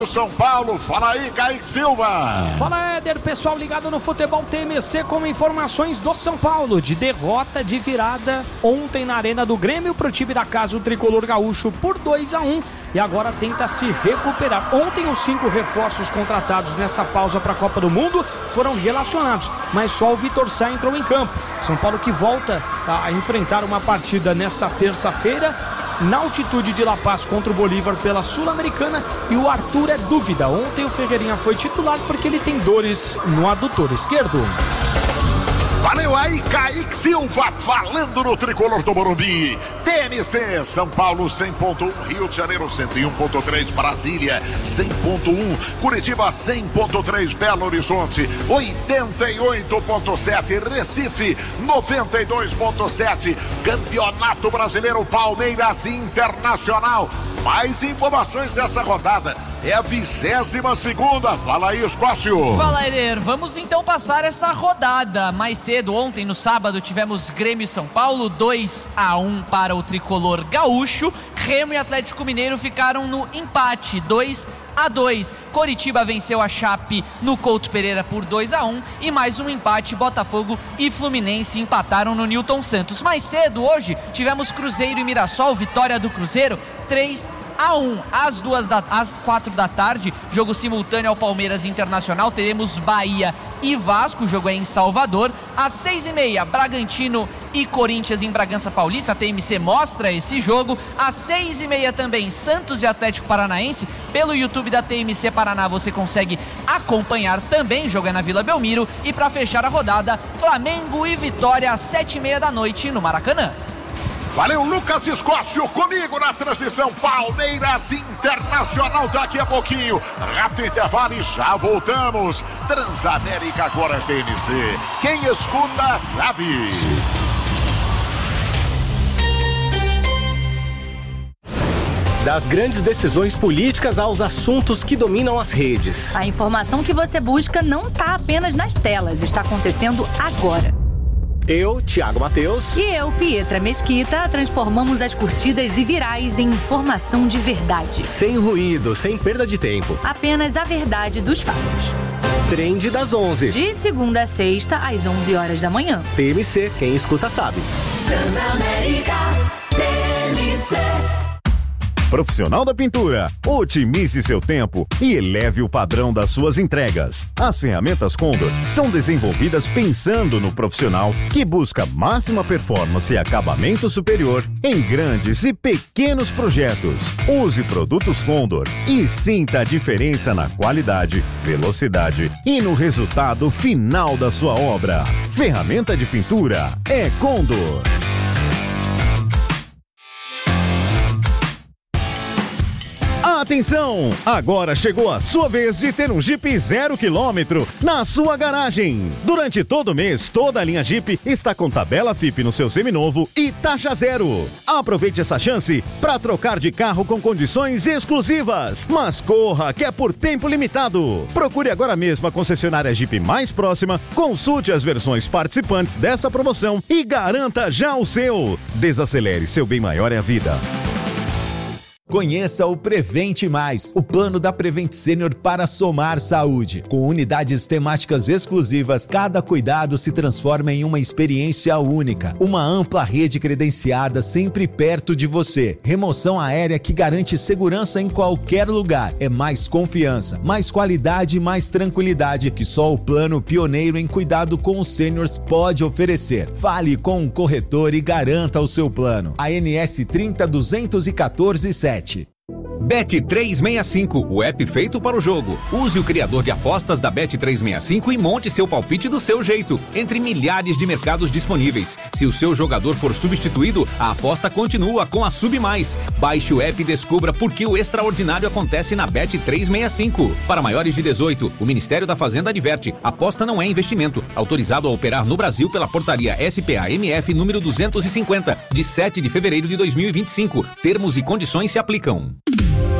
São Paulo, fala aí, Kaique Silva. Fala, Éder, pessoal ligado no Futebol TMC com informações do São Paulo, de derrota de virada ontem na Arena do Grêmio pro time da casa, o Tricolor Gaúcho, por 2-1, e agora tenta se recuperar. Ontem os 5 reforços contratados nessa pausa para a Copa do Mundo foram relacionados, mas só o Vitor Sá entrou em campo. São Paulo que volta a enfrentar uma partida nessa terça-feira, na altitude de La Paz contra o Bolívar pela Sul-Americana, e o Arthur é dúvida. Ontem o Ferreirinha foi titular porque ele tem dores no adutor esquerdo. Valeu aí, Kaique Silva, falando no Tricolor do Morumbi. TMC, São Paulo 100.1, Rio de Janeiro 101.3, Brasília 100.1, Curitiba 100.3, Belo Horizonte 88.7, Recife 92.7, Campeonato Brasileiro Palmeiras Internacional. Mais informações dessa rodada, é a 22ª. Fala aí, Escócio. Fala, Eder. Vamos então passar essa rodada. Mais cedo, ontem no sábado, tivemos Grêmio e São Paulo, 2-1 para o Tricolor Gaúcho. Remo e Atlético Mineiro ficaram no empate, 2-2. Coritiba venceu a Chape no Couto Pereira por 2-1. E mais um empate, Botafogo e Fluminense empataram no Newton Santos. Mais cedo, hoje, tivemos Cruzeiro e Mirassol, vitória do Cruzeiro, 3-1. Às 4 da tarde, jogo simultâneo ao Palmeiras Internacional, teremos Bahia e Vasco, o jogo é em Salvador. Às 6h30, Bragantino e Corinthians em Bragança Paulista, a TMC mostra esse jogo. Às 6h30 também, Santos e Atlético Paranaense, pelo YouTube da TMC Paraná você consegue acompanhar também, o jogo é na Vila Belmiro. E para fechar a rodada, Flamengo e Vitória às 7h30 da noite no Maracanã. Valeu, Lucas Escócio, comigo na transmissão Palmeiras Internacional daqui a pouquinho. Rápido intervalo e já voltamos. Transamérica agora TNC. Quem escuta sabe. Das grandes decisões políticas aos assuntos que dominam as redes. A informação que você busca não está apenas nas telas, está acontecendo agora. Eu, Thiago Matheus. E eu, Pietra Mesquita, transformamos as curtidas e virais em informação de verdade. Sem ruído, sem perda de tempo. Apenas a verdade dos fatos. Trend das 11. De segunda a sexta, às 11 horas da manhã. TMC, quem escuta sabe. Transamérica, TMC. Profissional da Pintura, otimize seu tempo e eleve o padrão das suas entregas. As ferramentas Condor são desenvolvidas pensando no profissional que busca máxima performance e acabamento superior em grandes e pequenos projetos. Use produtos Condor e sinta a diferença na qualidade, velocidade e no resultado final da sua obra. Ferramenta de pintura é Condor. Atenção! Agora chegou a sua vez de ter um Jeep 0 km na sua garagem. Durante todo o mês, toda a linha Jeep está com tabela FIP no seu seminovo e taxa zero. Aproveite essa chance para trocar de carro com condições exclusivas. Mas corra, que é por tempo limitado. Procure agora mesmo a concessionária Jeep mais próxima, consulte as versões participantes dessa promoção e garanta já o seu. Desacelere, seu bem maior é a vida. Conheça o Prevente Mais, o plano da Prevent Senior para somar saúde. Com unidades temáticas exclusivas, cada cuidado se transforma em uma experiência única. Uma ampla rede credenciada sempre perto de você. Remoção aérea que garante segurança em qualquer lugar. É mais confiança, mais qualidade e mais tranquilidade que só o plano pioneiro em cuidado com os seniors pode oferecer. Fale com um corretor e garanta o seu plano. ANS 302147. Bet365, o app feito para o jogo. Use o criador de apostas da Bet365 e monte seu palpite do seu jeito, entre milhares de mercados disponíveis. Se o seu jogador for substituído, a aposta continua com a Sub Mais. Baixe o app e descubra por que o extraordinário acontece na Bet365. Para maiores de 18, o Ministério da Fazenda adverte: aposta não é investimento. Autorizado a operar no Brasil pela portaria SPA-MF número 250, de 7 de fevereiro de 2025. Termos e condições se aplicam.